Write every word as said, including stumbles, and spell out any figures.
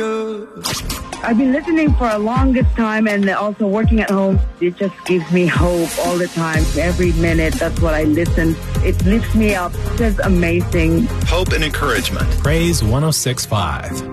you. I've been listening for a longest time and also working at home. It just gives me hope all the time. Every minute, that's what I listen. It lifts me up. It's just amazing. Hope and encouragement. Praise one oh six point five.